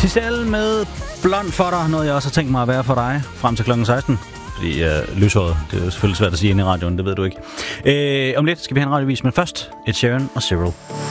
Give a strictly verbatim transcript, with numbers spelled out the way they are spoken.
Giselle med Blond for dig, noget jeg også har tænkt mig at være for dig, frem til klokken seksten. Fordi jeg er lyshåret. Det er jo selvfølgelig svært at sige inde i radioen, det ved du ikke. Øh, om lidt skal vi have en radiovis, men først et Sharon og Cyril.